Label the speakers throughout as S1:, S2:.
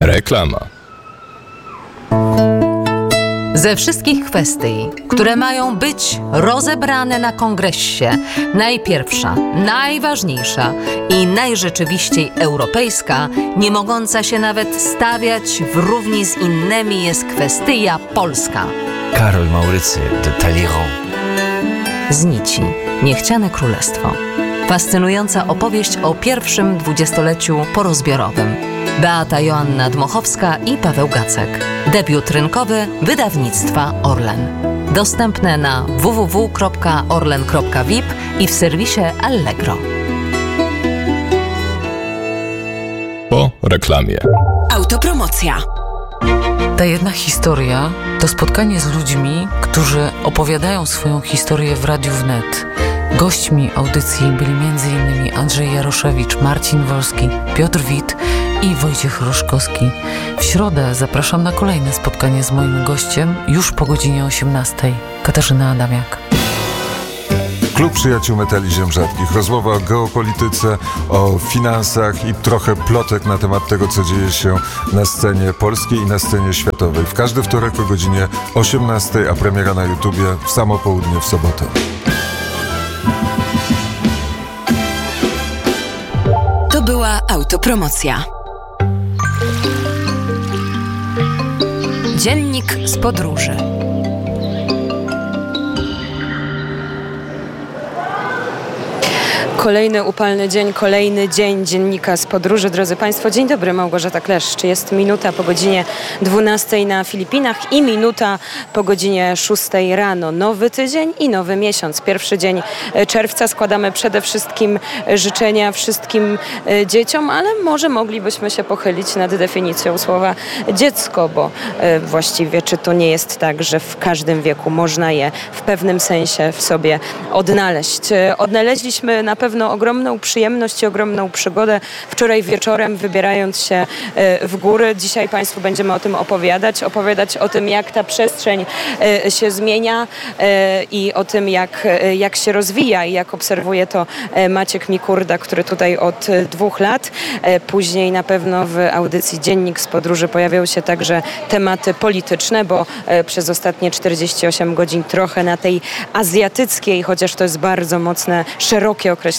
S1: Reklama.
S2: Ze wszystkich kwestii, które mają być rozebrane na kongresie, najpierwsza, najważniejsza i najrzeczywiściej europejska, nie mogąca się nawet stawiać w równi z innymi, jest kwestia polska.
S3: Karol Maurycy de Talleyrand.
S2: Z nici niechciane królestwo. Fascynująca opowieść o pierwszym dwudziestoleciu porozbiorowym. Beata Joanna Dmochowska i Paweł Gacek. Debiut rynkowy wydawnictwa Orlen. Dostępne na www.orlen.vip i w serwisie Allegro.
S1: Po reklamie.
S4: Autopromocja.
S5: Ta jedna historia to spotkanie z ludźmi, którzy opowiadają swoją historię w Radiu Wnet. Gośćmi audycji byli m.in. Andrzej Jaroszewicz, Marcin Wolski, Piotr Wit i Wojciech Roszkowski. W środę zapraszam na kolejne spotkanie z moim gościem już po godzinie 18:00. Katarzyna Adamiak.
S6: Klub Przyjaciół Metali Ziem Rzadkich. Rozmowa o geopolityce, o finansach i trochę plotek na temat tego, co dzieje się na scenie polskiej i na scenie światowej. W każdy wtorek o godzinie 18:00, a premiera na YouTubie w samo południe w sobotę.
S4: To była autopromocja. Dziennik z podróży.
S7: Kolejny upalny dzień, kolejny dzień dziennika z podróży. Drodzy Państwo, dzień dobry, Małgorzata Kleszcz. Jest minuta po godzinie 12:00 na Filipinach i minuta po godzinie 6:00 rano. Nowy tydzień i nowy miesiąc. Pierwszy dzień czerwca. Składamy przede wszystkim życzenia wszystkim dzieciom, ale może moglibyśmy się pochylić nad definicją słowa dziecko, bo właściwie czy to nie jest tak, że w każdym wieku można je w pewnym sensie w sobie odnaleźć. Odnaleźliśmy na pewno ogromną przyjemność i ogromną przygodę wczoraj wieczorem, wybierając się w góry. Dzisiaj Państwu będziemy o tym opowiadać o tym, jak ta przestrzeń się zmienia i o tym, jak się rozwija i jak obserwuje to Maciek Mikurda, który tutaj od 2 lat. Później na pewno w audycji Dziennik z podróży pojawią się także tematy polityczne, bo przez ostatnie 48 godzin trochę na tej azjatyckiej, chociaż to jest bardzo mocne, szerokie określenie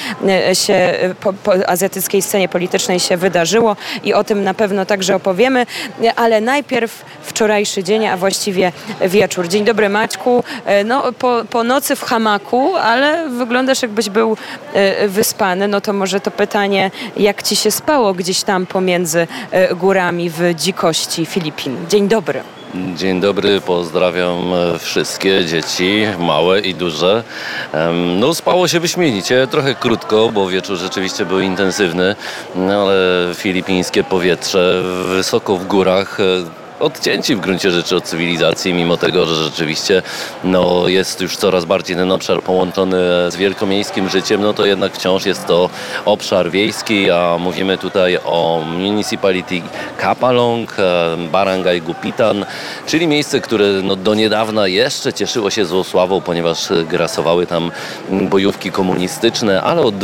S7: się po azjatyckiej scenie politycznej się wydarzyło i o tym na pewno także opowiemy, ale najpierw wczorajszy dzień, a właściwie wieczór. Dzień dobry, Maćku. No, po nocy w hamaku, ale wyglądasz, jakbyś był wyspany. No to może to pytanie, jak ci się spało gdzieś tam pomiędzy górami w dzikości Filipin? Dzień dobry.
S8: Dzień dobry, pozdrawiam wszystkie dzieci, małe i duże. No spało się wyśmienicie, trochę krótko, bo wieczór rzeczywiście był intensywny, ale filipińskie powietrze wysoko w górach, odcięci w gruncie rzeczy od cywilizacji, mimo tego, że rzeczywiście jest już coraz bardziej ten obszar połączony z wielkomiejskim życiem, no to jednak wciąż jest to obszar wiejski, a mówimy tutaj o Municipality Kapalong, Barangay Gupitan, czyli miejsce, które do niedawna jeszcze cieszyło się złą sławą, ponieważ grasowały tam bojówki komunistyczne, ale od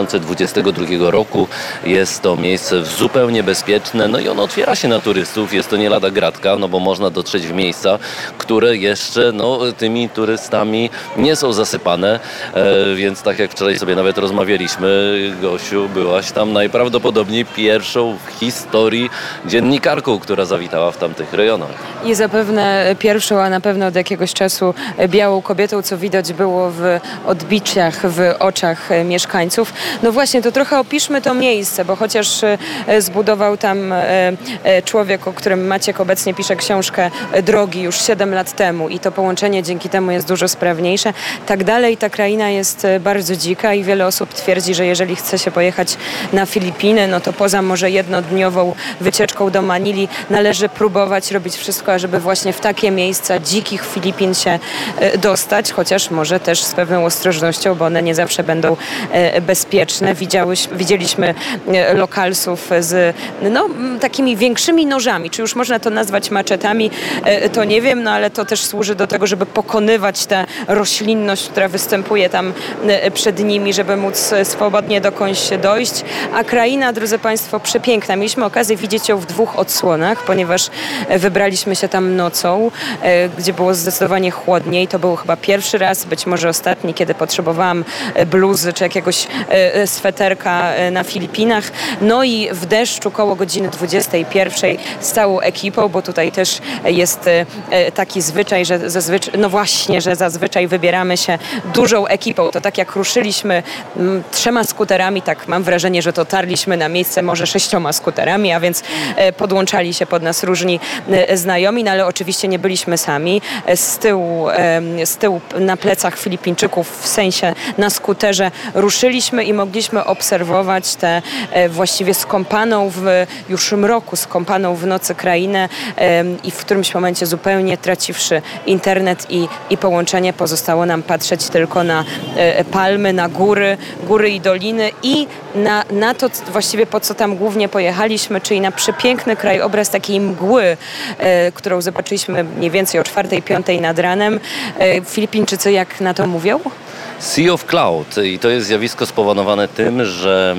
S8: 2022 roku jest to miejsce zupełnie bezpieczne, no i ono otwiera się na turystów, jest to nie lada gratka, bo można dotrzeć w miejsca, które jeszcze tymi turystami nie są zasypane, więc tak jak wczoraj sobie nawet rozmawialiśmy, Gosiu, byłaś tam najprawdopodobniej pierwszą w historii dziennikarką, która zawitała w tamtych rejonach.
S7: I zapewne pierwszą, a na pewno od jakiegoś czasu białą kobietą, co widać było w odbiciach, w oczach mieszkańców. No właśnie, to trochę opiszmy to miejsce, bo chociaż zbudował tam człowiek, o którym Maciek obecnie pisze książkę Drogi już 7 lat temu i to połączenie dzięki temu jest dużo sprawniejsze. Tak dalej ta kraina jest bardzo dzika i wiele osób twierdzi, że jeżeli chce się pojechać na Filipiny, no to poza może jednodniową wycieczką do Manili należy próbować robić wszystko, ażeby właśnie w takie miejsca dzikich Filipin się dostać, chociaż może też z pewną ostrożnością, bo one nie zawsze będą bezpieczne. Widzieliśmy lokalsów z takimi większymi nożami, czy już można to nazwać nazwać maczetami, to nie wiem, no ale to też służy do tego, żeby pokonywać tę roślinność, która występuje tam przed nimi, żeby móc swobodnie dokądś dojść. A kraina, drodzy Państwo, przepiękna. Mieliśmy okazję widzieć ją w 2 odsłonach, ponieważ wybraliśmy się tam nocą, gdzie było zdecydowanie chłodniej. To był chyba pierwszy raz, być może ostatni, kiedy potrzebowałam bluzy czy jakiegoś sweterka na Filipinach. No i w deszczu koło godziny 21 z całą ekipą, bo tutaj też jest taki zwyczaj, że zazwyczaj wybieramy się dużą ekipą. To tak jak ruszyliśmy 3 skuterami, tak mam wrażenie, że dotarliśmy na miejsce może 6 skuterami, a więc podłączali się pod nas różni znajomi, no ale oczywiście nie byliśmy sami. Z tyłu na plecach Filipińczyków, w sensie na skuterze ruszyliśmy i mogliśmy obserwować tę właściwie skąpaną w już mroku, skąpaną w nocy krainę i w którymś momencie zupełnie traciwszy internet i połączenie, pozostało nam patrzeć tylko na palmy, na góry i doliny i na to właściwie po co tam głównie pojechaliśmy, czyli na przepiękny krajobraz takiej mgły, którą zobaczyliśmy mniej więcej o 4:00-5:00 nad ranem. Filipińczycy jak na to mówią?
S8: Sea of Cloud i to jest zjawisko spowodowane tym, że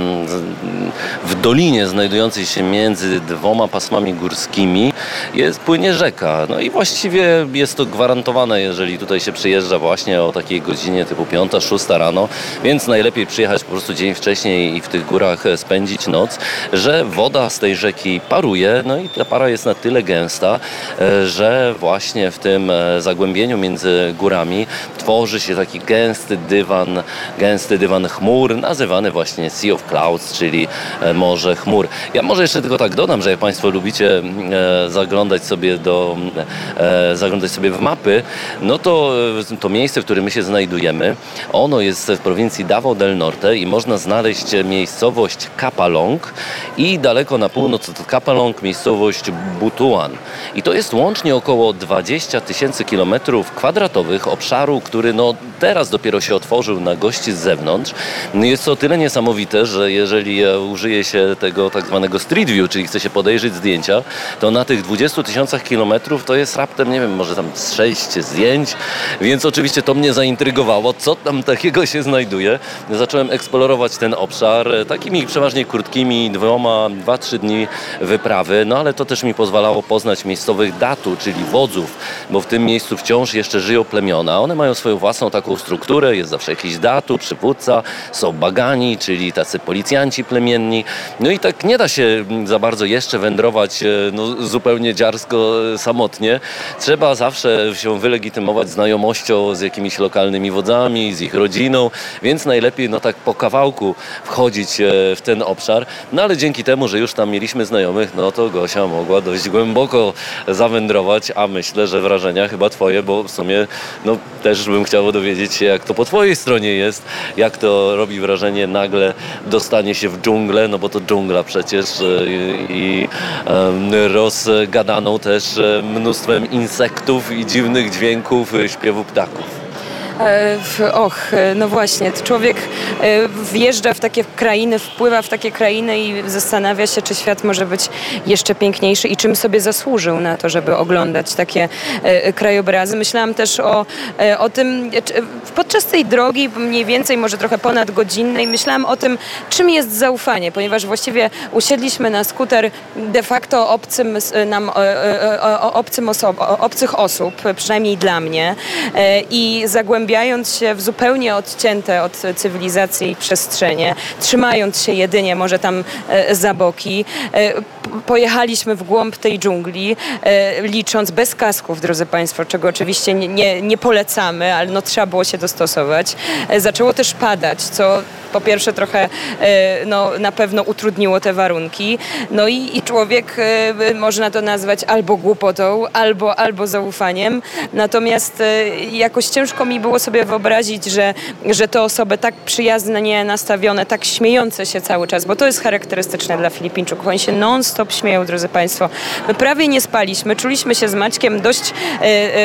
S8: w dolinie znajdującej się między 2 pasmami górskimi płynie rzeka. No i właściwie jest to gwarantowane, jeżeli tutaj się przyjeżdża właśnie o takiej godzinie typu 5-6 rano, więc najlepiej przyjechać po prostu dzień wcześniej i w tych górach spędzić noc, że woda z tej rzeki paruje, no i ta para jest na tyle gęsta, że właśnie w tym zagłębieniu między górami tworzy się taki gęsty dywan chmur, nazywany właśnie Sea of Clouds, czyli Morze Chmur. Ja może jeszcze tylko tak dodam, że jak Państwo lubicie zaglądać sobie w mapy, no to miejsce, w którym my się znajdujemy, ono jest w prowincji Davao del Norte i można znaleźć miejscowość Kapalong i daleko na północ od Kapalong miejscowość Butuan. I to jest łącznie około 20 000 km² obszaru, który teraz dopiero się otworzył na gości z zewnątrz. Jest to o tyle niesamowite, że jeżeli użyje się tego tak zwanego Street View, czyli chce się podejrzeć zdjęcia, to na tych 20 000 km to jest raptem, nie wiem, może tam 6 zdjęć, więc oczywiście to mnie zaintrygowało, co tam takiego się znajduje. Zacząłem eksplorować ten obszar takimi przeważnie krótkimi 2-3 dni wyprawy, no ale to też mi pozwalało poznać miejscowych datu, czyli wodzów, bo w tym miejscu wciąż jeszcze żyją plemiona. One mają swoją własną taką strukturę, jest zawsze jakiś datu, przywódca, są bagani, czyli tacy policjanci plemienni. No i tak nie da się za bardzo jeszcze wędrować zupełnie dziarsko, samotnie. Trzeba zawsze się wylegitymować znajomością z jakimiś lokalnymi wodzami, z ich rodziną, więc najlepiej tak po kawałku wchodzić w ten obszar. No ale dzięki temu, że już tam mieliśmy znajomych, to Gosia mogła dość głęboko zawędrować, a myślę, że wrażenia chyba Twoje, bo w sumie też bym chciał dowiedzieć się, jak to po Twojej stronie jest, jak to robi wrażenie nagle dostanie się w dżunglę, bo to dżungla przecież i rozgadaną też mnóstwem insektów i dziwnych dźwięków śpiewu ptaków.
S7: No właśnie, człowiek wjeżdża w takie krainy, wpływa w takie krainy i zastanawia się, czy świat może być jeszcze piękniejszy i czym sobie zasłużył na to, żeby oglądać takie krajobrazy. Myślałam też o tym, podczas tej drogi, mniej więcej może trochę ponadgodzinnej, myślałam o tym, czym jest zaufanie, ponieważ właściwie usiedliśmy na skuter de facto obcych osób, przynajmniej dla mnie, i zagłębiając się w zupełnie odcięte od cywilizacji przestrzenie, trzymając się jedynie może tam za boki, pojechaliśmy w głąb tej dżungli, licząc bez kasków, drodzy Państwo, czego oczywiście nie polecamy, ale trzeba było się dostosować. Zaczęło też padać, co po pierwsze trochę na pewno utrudniło te warunki. I człowiek można to nazwać albo głupotą, albo zaufaniem. Natomiast jakoś ciężko mi było sobie wyobrazić, że te osoby tak przyjaznie nastawione, tak śmiejące się cały czas, bo to jest charakterystyczne dla Filipińczyków. Oni się non-stop śmieją, drodzy Państwo. My prawie nie spaliśmy, czuliśmy się z Maćkiem dość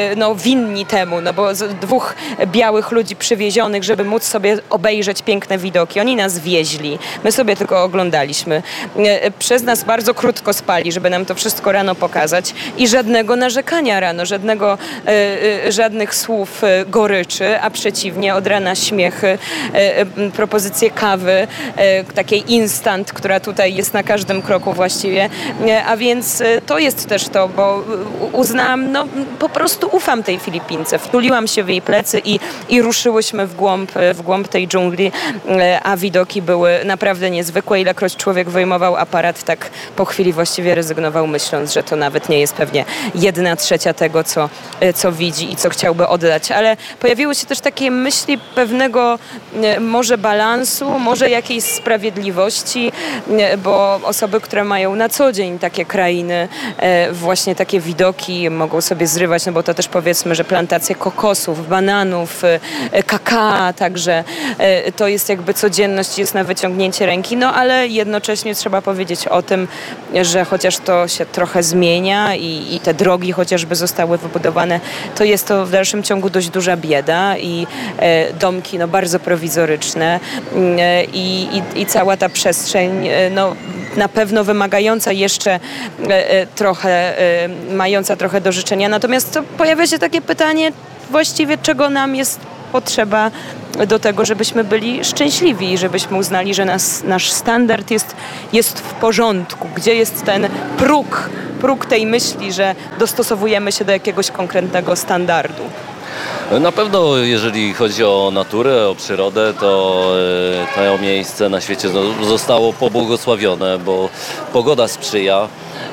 S7: winni temu, bo 2 białych ludzi przywiezionych, żeby móc sobie obejrzeć piękne widoki widoki. Oni nas wieźli. My sobie tylko oglądaliśmy. Przez nas bardzo krótko spali, żeby nam to wszystko rano pokazać. I żadnego narzekania rano, żadnych słów goryczy, a przeciwnie, od rana śmiechy, propozycje kawy, takiej instant, która tutaj jest na każdym kroku właściwie. A więc to jest też to, bo uznałam, po prostu ufam tej Filipince. Wtuliłam się w jej plecy i ruszyłyśmy w głąb tej dżungli, a widoki były naprawdę niezwykłe. Ilekroć człowiek wyjmował aparat, tak po chwili właściwie rezygnował, myśląc, że to nawet nie jest pewnie 1/3 tego, co widzi i co chciałby oddać. Ale pojawiły się też takie myśli pewnego może balansu, może jakiejś sprawiedliwości, bo osoby, które mają na co dzień takie krainy, właśnie takie widoki, mogą sobie zrywać, bo to też powiedzmy, że plantacje kokosów, bananów, kakao, także to jest jakby codzienność, jest na wyciągnięcie ręki, ale jednocześnie trzeba powiedzieć o tym, że chociaż to się trochę zmienia i te drogi chociażby zostały wybudowane, to jest to w dalszym ciągu dość duża bieda i domki bardzo prowizoryczne i cała ta przestrzeń na pewno wymagająca jeszcze trochę, mająca trochę do życzenia. Natomiast to pojawia się takie pytanie właściwie, czego nam jest potrzeba do tego, żebyśmy byli szczęśliwi i żebyśmy uznali, że nasz standard jest w porządku. Gdzie jest ten próg tej myśli, że dostosowujemy się do jakiegoś konkretnego standardu?
S8: Na pewno, jeżeli chodzi o naturę, o przyrodę, to miejsce na świecie zostało pobłogosławione, bo pogoda sprzyja.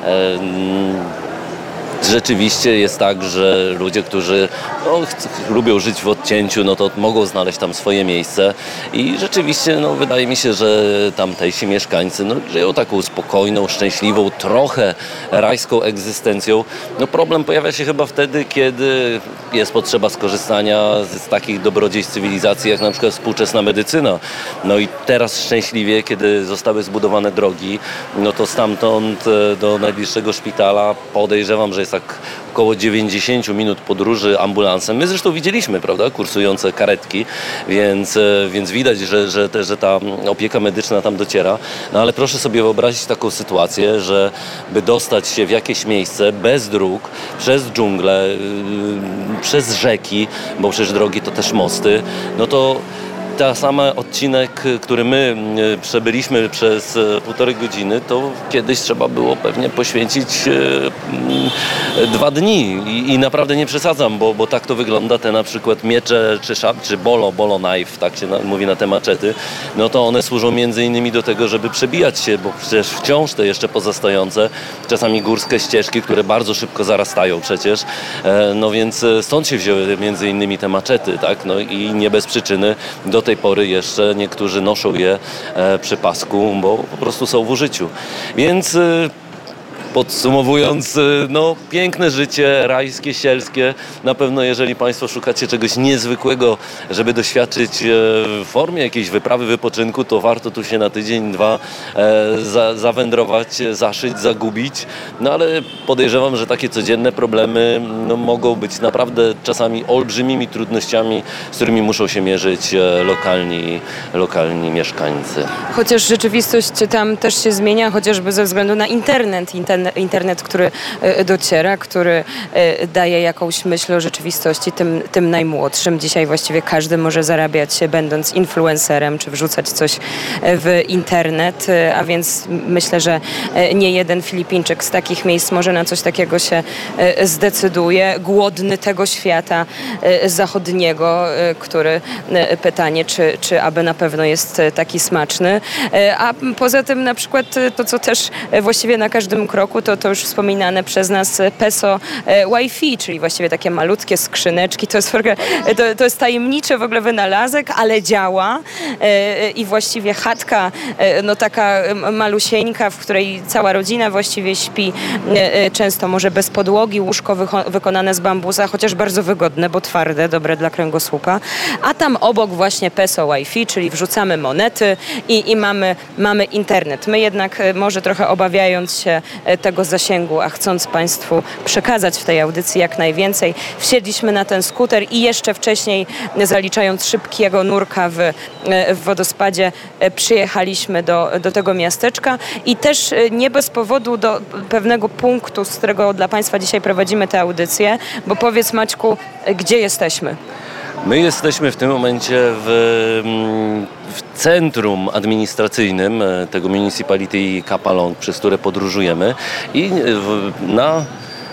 S8: Rzeczywiście jest tak, że ludzie, którzy lubią żyć w odcięciu, to mogą znaleźć tam swoje miejsce i rzeczywiście wydaje mi się, że tamtejsi mieszkańcy żyją taką spokojną, szczęśliwą, trochę rajską egzystencją. Problem pojawia się chyba wtedy, kiedy jest potrzeba skorzystania z takich dobrodziejstw cywilizacji, jak na przykład współczesna medycyna. I teraz szczęśliwie, kiedy zostały zbudowane drogi, to stamtąd do najbliższego szpitala podejrzewam, że jest tak około 90 minut podróży ambulansem. My zresztą widzieliśmy, prawda, kursujące karetki, więc widać, że ta opieka medyczna tam dociera. Ale proszę sobie wyobrazić taką sytuację, że by dostać się w jakieś miejsce bez dróg, przez dżunglę, przez rzeki, bo przecież drogi to też mosty, to ten sam odcinek, który my przebyliśmy przez 1,5 godziny, to kiedyś trzeba było pewnie poświęcić 2 dni i naprawdę nie przesadzam, bo tak to wygląda. Te na przykład miecze czy bolo knife, tak się mówi na te maczety, to one służą między innymi do tego, żeby przebijać się, bo przecież wciąż te jeszcze pozostające, czasami górskie ścieżki, które bardzo szybko zarastają przecież, więc stąd się wzięły między innymi te maczety, tak, i nie bez przyczyny do tej pory jeszcze niektórzy noszą je przy pasku, bo po prostu są w użyciu. Więc podsumowując, piękne życie, rajskie, sielskie. Na pewno jeżeli Państwo szukacie czegoś niezwykłego, żeby doświadczyć w formie jakiejś wyprawy, wypoczynku, to warto tu się na tydzień, 2 zawędrować, zaszyć, zagubić. Ale podejrzewam, że takie codzienne problemy mogą być naprawdę czasami olbrzymimi trudnościami, z którymi muszą się mierzyć lokalni mieszkańcy.
S7: Chociaż rzeczywistość tam też się zmienia, chociażby ze względu na internet, który dociera, który daje jakąś myśl o rzeczywistości tym najmłodszym. Dzisiaj właściwie każdy może zarabiać się będąc influencerem, czy wrzucać coś w internet, a więc myślę, że nie jeden Filipińczyk z takich miejsc może na coś takiego się zdecyduje. Głodny tego świata zachodniego, który pytanie, czy aby na pewno jest taki smaczny. A poza tym na przykład to, co też właściwie na każdym kroku, to już wspominane przez nas peso Wi-Fi, czyli właściwie takie malutkie skrzyneczki. To jest tajemniczy w ogóle wynalazek, ale działa i właściwie chatka, taka malusieńka, w której cała rodzina właściwie śpi, często może bez podłogi, łóżko wykonane z bambusa, chociaż bardzo wygodne, bo twarde, dobre dla kręgosłupa. A tam obok właśnie peso Wi-Fi, czyli wrzucamy monety i mamy internet. My jednak może trochę obawiając się tego zasięgu, a chcąc Państwu przekazać w tej audycji jak najwięcej, wsiedliśmy na ten skuter i jeszcze wcześniej, zaliczając szybkiego nurka w wodospadzie, przyjechaliśmy do tego miasteczka i też nie bez powodu do pewnego punktu, z którego dla Państwa dzisiaj prowadzimy tę audycję, bo powiedz, Maćku, gdzie jesteśmy?
S8: My jesteśmy w tym momencie w centrum administracyjnym tego Municipality Kapalong, przez które podróżujemy i na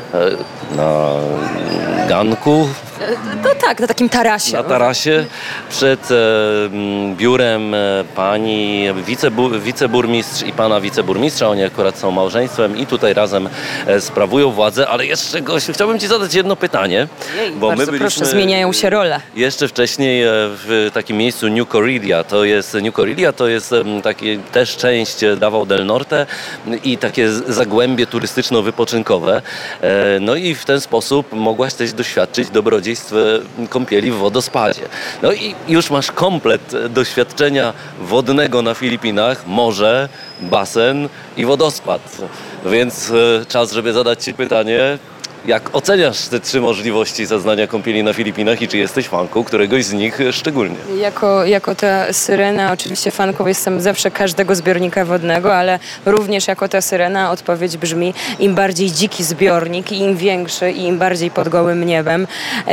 S8: ganku.
S7: No tak, na takim tarasie.
S8: Na tarasie przed biurem pani wiceburmistrz i pana wiceburmistrza. Oni akurat są małżeństwem i tutaj razem sprawują władzę, ale jeszcze, Gosiu, chciałbym ci zadać jedno pytanie.
S7: Bo bardzo my byliśmy, proszę, zmieniają się role.
S8: Jeszcze wcześniej w takim miejscu New Corellia. To jest takie też część Davao del Norte i takie zagłębie turystyczno-wypoczynkowe. No i w ten sposób mogłaś też doświadczyć dobrodziejstw kąpieli w wodospadzie. No i już masz komplet doświadczenia wodnego na Filipinach, morze, basen i wodospad. Więc czas, żeby zadać ci pytanie, jak oceniasz te 3 możliwości zaznania kąpieli na Filipinach i czy jesteś fanką któregoś z nich szczególnie?
S7: Jako ta syrena, oczywiście fanką jestem zawsze każdego zbiornika wodnego, ale również jako ta syrena odpowiedź brzmi: im bardziej dziki zbiornik i im większy i im bardziej pod gołym niebem,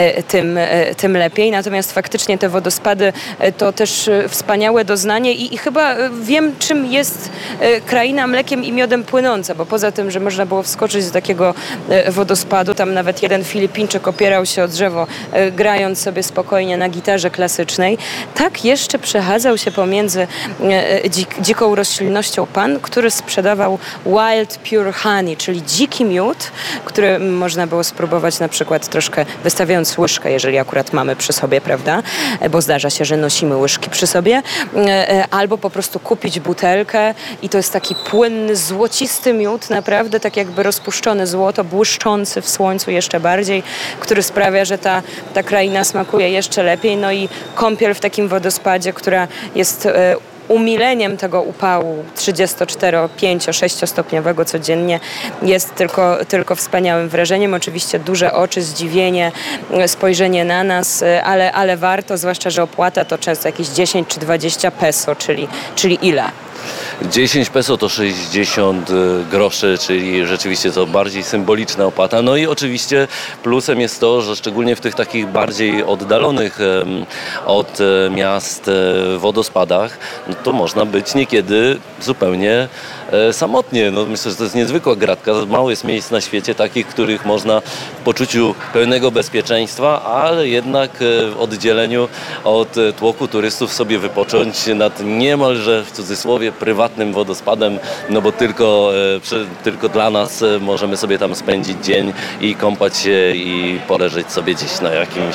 S7: tym lepiej. Natomiast faktycznie te wodospady to też wspaniałe doznanie i chyba wiem, czym jest kraina mlekiem i miodem płynąca, bo poza tym, że można było wskoczyć z takiego wodospadu, tam nawet jeden Filipińczyk opierał się o drzewo, grając sobie spokojnie na gitarze klasycznej. Tak jeszcze przechadzał się pomiędzy dziką roślinnością pan, który sprzedawał wild pure honey, czyli dziki miód, który można było spróbować na przykład troszkę wystawiając łyżkę, jeżeli akurat mamy przy sobie, prawda? Bo zdarza się, że nosimy łyżki przy sobie. Albo po prostu kupić butelkę i to jest taki płynny, złocisty miód, naprawdę tak jakby rozpuszczone złoto, błyszczący w słońcu jeszcze bardziej, który sprawia, że ta kraina smakuje jeszcze lepiej. No i kąpiel w takim wodospadzie, która jest umileniem tego upału 34, 5, 6 stopniowego codziennie, jest tylko wspaniałym wrażeniem. Oczywiście duże oczy, zdziwienie, spojrzenie na nas, ale warto, zwłaszcza że opłata to często jakieś 10 czy 20 peso, czyli ile?
S8: 10 peso to 60 groszy, czyli rzeczywiście to bardziej symboliczna opłata. No i oczywiście plusem jest to, że szczególnie w tych takich bardziej oddalonych od miast wodospadach, no to można być niekiedy zupełnie samotnie. No myślę, że to jest niezwykła gratka. Mało jest miejsc na świecie takich, w których można w poczuciu pełnego bezpieczeństwa, ale jednak w oddzieleniu od tłoku turystów sobie wypocząć nad niemalże, w cudzysłowie, prywatnym wodospadem, no bo tylko dla nas możemy sobie tam spędzić dzień i kąpać się i poleżeć sobie gdzieś na jakimś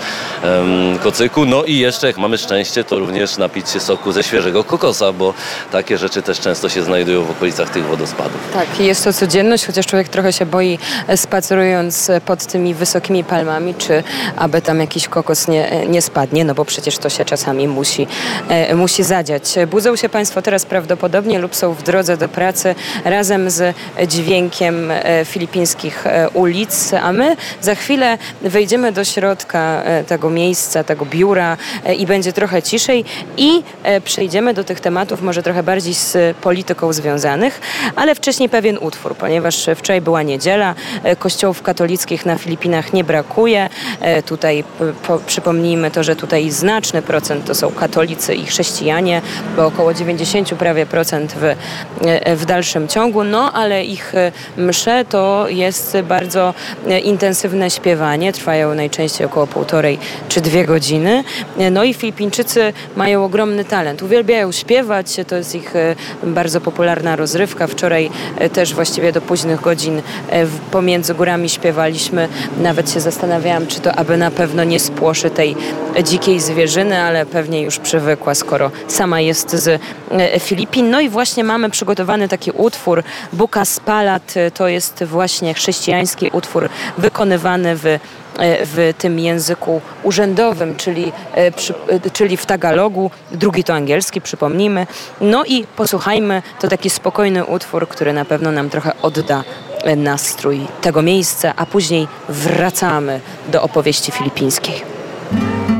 S8: kocyku. No i jeszcze, jak mamy szczęście, to również napić się soku ze świeżego kokosa, bo takie rzeczy też często się znajdują w okolicach tych wodospadów.
S7: Tak, jest to codzienność, chociaż człowiek trochę się boi, spacerując pod tymi wysokimi palmami, czy aby tam jakiś kokos nie spadnie, no bo przecież to się czasami musi zadziać. Budzą się Państwo teraz prawdopodobnie lub są w drodze do pracy razem z dźwiękiem filipińskich ulic, a my za chwilę wejdziemy do środka tego miejsca, tego biura i będzie trochę ciszej i przejdziemy do tych tematów może trochę bardziej z polityką związanych, ale wcześniej pewien utwór, ponieważ wczoraj była niedziela, kościołów katolickich na Filipinach nie brakuje. Tutaj przypomnijmy to, że tutaj znaczny procent to są katolicy i chrześcijanie, bo około 90 prawie procent w dalszym ciągu, no ale ich msze to jest bardzo intensywne śpiewanie, trwają najczęściej około 1,5 czy 2 godziny. No i Filipińczycy mają ogromny talent, uwielbiają śpiewać, to jest ich bardzo popularna rozrywka. Wczoraj też właściwie do późnych godzin pomiędzy górami śpiewaliśmy, nawet się zastanawiałam, czy to aby na pewno nie spłoszy tej dzikiej zwierzyny, ale pewnie już przywykła, skoro sama jest z Filipin. No i właśnie mamy przygotowany taki utwór Bukas Palat. To jest właśnie chrześcijański utwór wykonywany w tym języku urzędowym, czyli w Tagalogu. Drugi to angielski, przypomnijmy. No i posłuchajmy, to taki spokojny utwór, który na pewno nam trochę odda nastrój tego miejsca, a później wracamy do opowieści filipińskiej.